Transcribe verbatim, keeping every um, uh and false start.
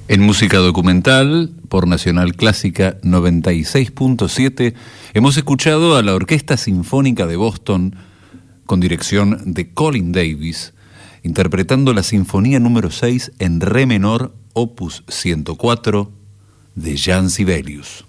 En música documental, por Nacional Clásica noventa y seis punto siete, hemos escuchado a la Orquesta Sinfónica de Boston, con dirección de Colin Davis, interpretando la Sinfonía número seis en Re menor, opus ciento cuatro, de Jan Sibelius.